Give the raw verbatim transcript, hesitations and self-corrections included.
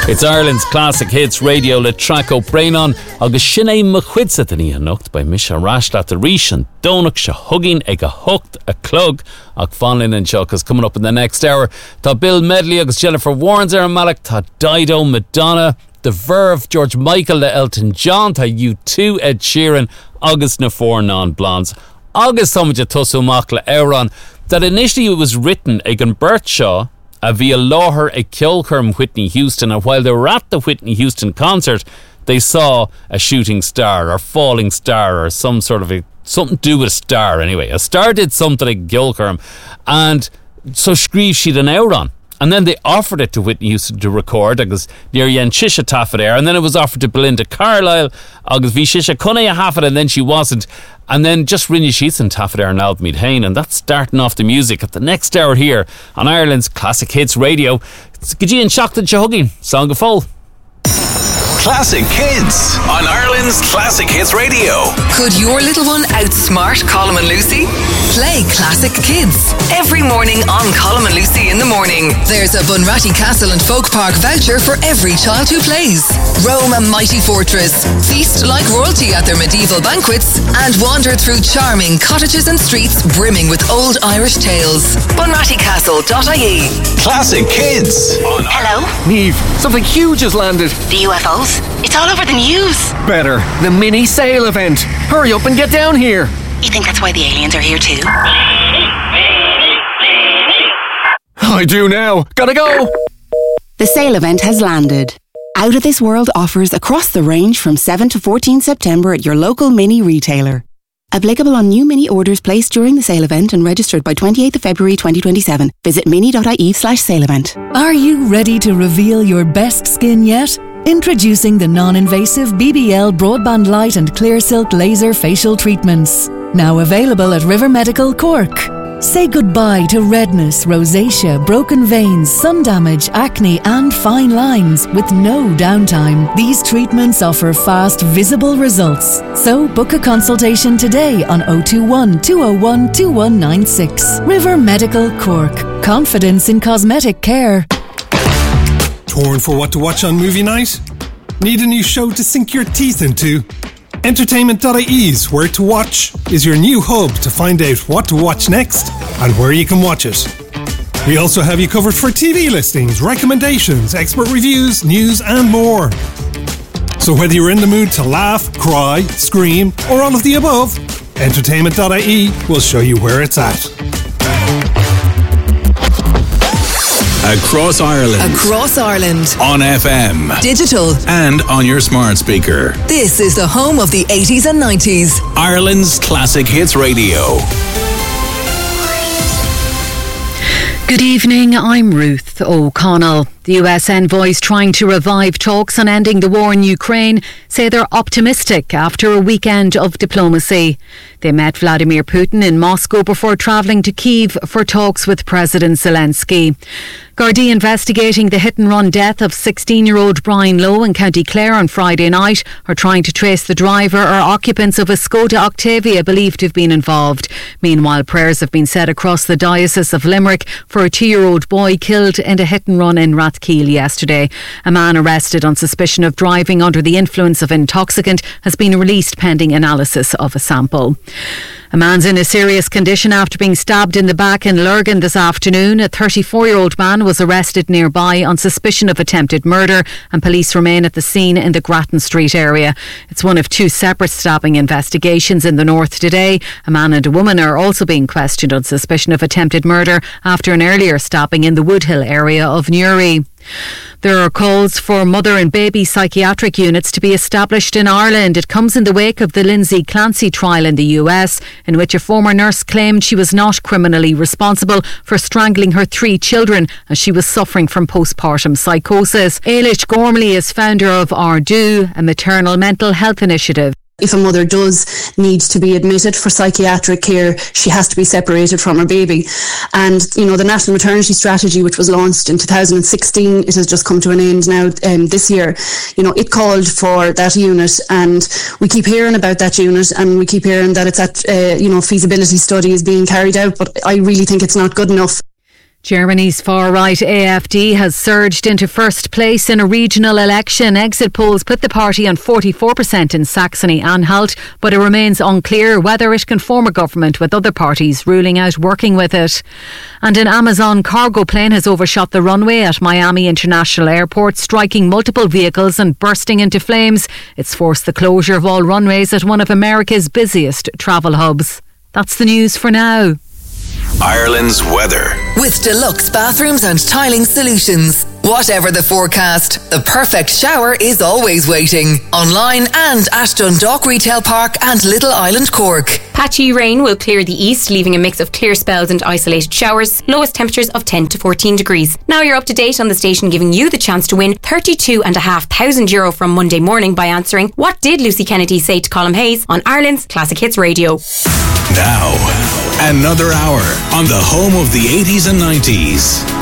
It's Ireland's classic hits radio le Traco Brainon agus Sinead Machwidsa den í anocht by Misha Rashla the Rish and Donach se hugging ag a hooked a clug ag Fonlin and Chuck is coming up in the next hour. Tá Bill Medley agus Jennifer Warnes ar Malach, tá Dido, Madonna, The Verve, George Michael le Elton John, tá U two, Ed Sheeran agus na four non-blondes. Agus Thomas Tusu Mach le Euron that initially it was written ag an Bert Shaw a bhí a láthair ag ceolcurm Whitney Houston, and while they were at the Whitney Houston concert they saw a shooting star or falling star or some sort of a something to do with a star anyway. A star did something like Gilcurm, and so scríb she'd an Euron. And then they offered it to Whitney Houston to record agus near Yen Shisha Taffet there, and then it was offered to Belinda Carlisle agus vi Shisha Cunna half it, and then she wasn't, and then just Rinne Sheets and Taffet there and Alvmead Hain, and that's starting off the music at the next hour here on Ireland's Classic Hits Radio. It's Gaji and Shocked and Chugging Song of Fall. Classic Kids on Ireland's Classic Hits Radio. Could your little one outsmart Colm and Lucy? Play Classic Kids every morning on Colm and Lucy in the morning. There's a Bunratty Castle and Folk Park voucher for every child who plays. Roam a mighty fortress, feast like royalty at their medieval banquets, and wander through charming cottages and streets brimming with old Irish tales. bunratty castle dot I E. Classic Kids. Hello? Niamh, something huge has landed. The U F Os? It's all over the news. Better. The mini sail event. Hurry up and get down here. You think that's why the aliens are here too? I do now. Gotta go. The sail event has landed. Out of This World offers across the range from seventh to fourteenth September at your local mini retailer. Applicable on new mini orders placed during the sale event and registered by twenty-eighth of February twenty twenty-seven. Visit mini dot I E slash sale event. Are you ready to reveal your best skin yet? Introducing the non-invasive B B L Broadband Light and Clear Silk Laser Facial Treatments. Now available at River Medical Cork. Say goodbye to redness, rosacea, broken veins, sun damage, acne and fine lines with no downtime. These treatments offer fast, visible results. So book a consultation today on oh two one, two oh one, two one nine six. River Medical Cork. Confidence in cosmetic care. Torn for what to watch on movie night? Need a new show to sink your teeth into? Entertainment dot I E's Where to Watch is your new hub to find out what to watch next and where you can watch it. We also have you covered for T V listings, recommendations, expert reviews, news and more. So whether you're in the mood to laugh, cry, scream or all of the above, Entertainment dot I E will show you where it's at. Across Ireland. Across Ireland. On F M. Digital. And on your smart speaker. This is the home of the eighties and nineties. Ireland's Classic Hits Radio. Good evening, I'm Ruth O'Connell. The U S envoys trying to revive talks on ending the war in Ukraine say they're optimistic after a weekend of diplomacy. They met Vladimir Putin in Moscow before travelling to Kyiv for talks with President Zelensky. Gardaí investigating the hit-and-run death of sixteen-year-old Brian Lowe in County Clare on Friday night are trying to trace the driver or occupants of a Skoda Octavia believed to have been involved. Meanwhile, prayers have been said across the Diocese of Limerick for a two-year-old boy killed in a hit-and-run in Rathkeale yesterday. A man arrested on suspicion of driving under the influence of intoxicant has been released pending analysis of a sample. A man's in a serious condition after being stabbed in the back in Lurgan this afternoon. A thirty-four-year-old man was arrested nearby on suspicion of attempted murder, and police remain at the scene in the Grattan Street area. It's one of two separate stabbing investigations in the north today. A man and a woman are also being questioned on suspicion of attempted murder after an earlier stabbing in the Woodhill area of Newry. There are calls for mother and baby psychiatric units to be established in Ireland. It comes in the wake of the Lindsay Clancy trial in the U S, in which a former nurse claimed she was not criminally responsible for strangling her three children as she was suffering from postpartum psychosis. Ailish Gormley is founder of Ardu, a maternal mental health initiative. If a mother does need to be admitted for psychiatric care, she has to be separated from her baby. And, you know, the National Maternity Strategy, which was launched in two thousand sixteen, it has just come to an end now um, this year. You know, it called for that unit, and we keep hearing about that unit, and we keep hearing that it's at, uh, you know, feasibility study is being carried out, but I really think it's not good enough. Germany's far-right A F D has surged into first place in a regional election. Exit polls put the party on forty-four percent in Saxony-Anhalt, but it remains unclear whether it can form a government with other parties ruling out working with it. And an Amazon cargo plane has overshot the runway at Miami International Airport, striking multiple vehicles and bursting into flames. It's forced the closure of all runways at one of America's busiest travel hubs. That's the news for now. Ireland's weather. With deluxe bathrooms and tiling solutions. Whatever the forecast, the perfect shower is always waiting. Online and at Dundalk Retail Park and Little Island, Cork. Patchy rain will clear the east, leaving a mix of clear spells and isolated showers. Lowest temperatures of ten to fourteen degrees. Now you're up to date on the station, giving you the chance to win thirty-two and a half thousand euro from Monday morning by answering What Did Lucy Kennedy Say to Colm Hayes on Ireland's Classic Hits Radio. Now, another hour on the home of the eighties and nineties.